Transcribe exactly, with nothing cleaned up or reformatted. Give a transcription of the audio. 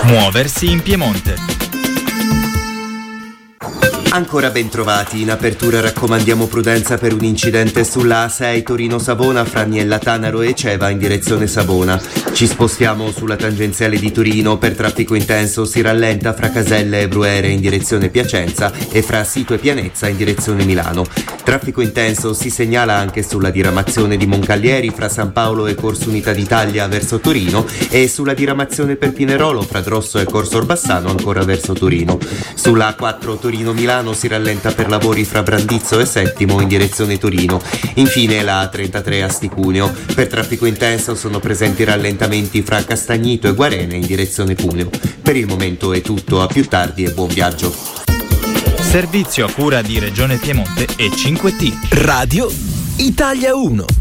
Muoversi in Piemonte. Ancora ben trovati. In apertura raccomandiamo prudenza per un incidente sulla A sei Torino-Savona fra Niella Tanaro e Ceva in direzione Savona. Ci spostiamo sulla tangenziale di Torino. Per traffico intenso si rallenta fra Caselle e Bruere in direzione Piacenza e fra Sito e Pianezza in direzione Milano. Traffico intenso si segnala anche sulla diramazione di Moncalieri fra San Paolo e Corso Unità d'Italia verso Torino e sulla diramazione per Pinerolo fra Drosso e Corso Orbassano ancora verso Torino. Sulla A quattro Torino-Milano si rallenta per lavori fra Brandizzo e Settimo in direzione Torino. Infine la A trentatré Asti-Cuneo. Per traffico intenso sono presenti rallentamenti fra Castagnito e Guarene in direzione Cuneo. Per il momento è tutto, a più tardi e buon viaggio. Servizio a cura di Regione Piemonte e cinque T. Radio Italia uno.